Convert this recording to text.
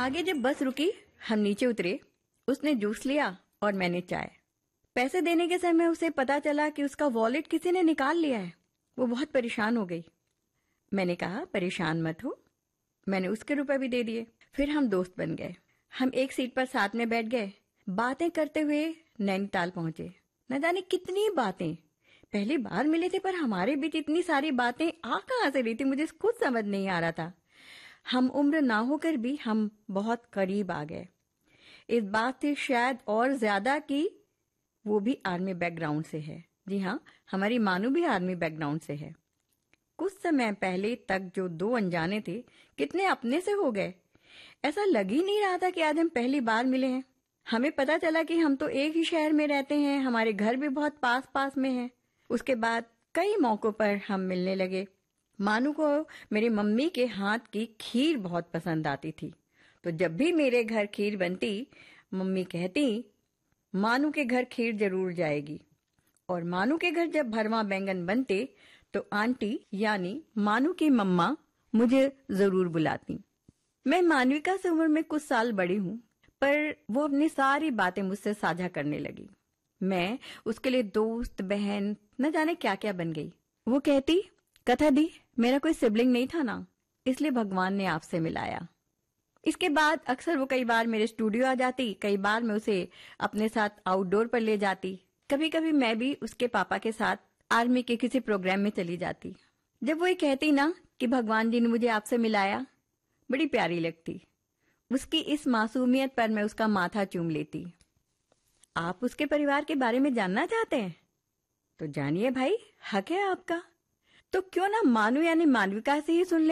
आगे जब बस रुकी, हम नीचे उतरे। उसने जूस लिया और मैंने चाय। पैसे देने के समय उसे पता चला कि उसका वॉलेट किसी ने निकाल लिया है। वो बहुत परेशान हो गई। मैंने कहा, परेशान मत हो। मैंने उसके रुपए भी दे दिए। फिर हम दोस्त बन गए। हम एक सीट पर साथ में बैठ गए। बातें करते हुए नैनीताल पहुंचे। न जाने कितनी बातें। पहली बार मिले थे पर हमारे बीच इतनी सारी बातें आ कहां से रही थी, मुझे खुद समझ नहीं आ रहा था। हम उम्र ना होकर भी हम बहुत करीब आ गए। इस बात से शायद और ज्यादा कि वो भी आर्मी बैकग्राउंड से है। जी हाँ, हमारी मानू भी आर्मी बैकग्राउंड से है। कुछ समय पहले तक जो दो अनजाने थे, कितने अपने से हो गए। ऐसा लग ही नहीं रहा था कि आज हम पहली बार मिले हैं। हमें पता चला कि हम तो एक ही शहर में रहते हैं, हमारे घर भी बहुत पास पास में हैं। उसके बाद कई मौकों पर हम मिलने लगे। मानू को मेरी मम्मी के हाथ की खीर बहुत पसंद आती थी, तो जब भी मेरे घर खीर बनती, मम्मी कहती, मानू के घर खीर जरूर जाएगी। और मानू के घर जब भरवा बैंगन बनते, तो आंटी यानी मानू की मम्मा मुझे जरूर बुलाती। मैं मानविका से उम्र में कुछ साल बड़ी हूं, पर वो अपनी सारी बातें मुझसे साझा करने लगी। मैं उसके लिए दोस्त, बहन, न जाने क्या क्या बन गई। वो कहती, कथा दी, मेरा कोई सिबलिंग नहीं था ना, इसलिए भगवान ने आपसे मिलाया। इसके बाद अक्सर वो कई बार मेरे स्टूडियो आ जाती, कई बार मैं उसे अपने साथ आउटडोर पर ले जाती। कभी कभी मैं भी उसके पापा के साथ आर्मी के किसी प्रोग्राम में चली जाती। जब वो ये कहती ना कि भगवान जी ने मुझे आपसे मिलाया, बड़ी प्यारी लगती। उसकी इस मासूमियत पर मैं उसका माथा चूम लेती। आप उसके परिवार के बारे में जानना चाहते हैं? तो जानिए भाई, हक है आपका। तो क्यों ना मानू यानी मानविका से ही सुन ले।